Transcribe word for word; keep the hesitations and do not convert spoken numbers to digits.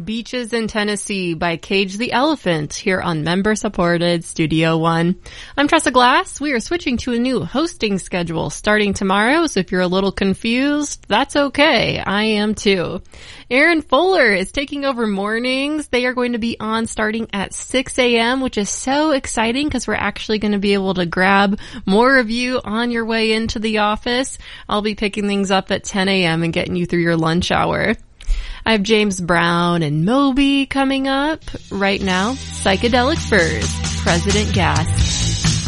Beaches in Tennessee by Cage the Elephant here on member-supported Studio One. I'm Tressa Glass. We are switching to a new hosting schedule starting tomorrow, so if you're a little confused, that's okay. I am too. Aaron Fuller is taking over mornings. They are going to be on starting at six a.m., which is so exciting because we're actually going to be able to grab more of you on your way into the office. I'll be picking things up at ten a.m. and getting you through your lunch hour. I have James Brown and Moby coming up right now. Psychedelic Furs, President Gas.